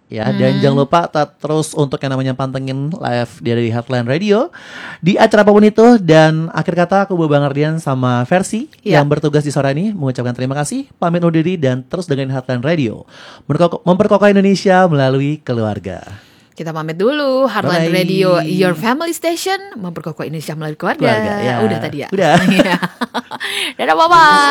ya. Dan jangan lupa terus untuk yang namanya pantengin live dari Heartland Radio di acara apapun itu. Dan akhir kata aku Bang Ardian sama Versi yang bertugas di sore ini mengucapkan terima kasih, pamit undur diri dan terus dengerin Heartland Radio, memperkokoh Indonesia melalui keluarga. Kita pamit dulu. Heartland Radio, your family station, memperkokoh Indonesia melalui keluarga. Ya. Udah tadi ya. Udah. Dadah, bye-bye.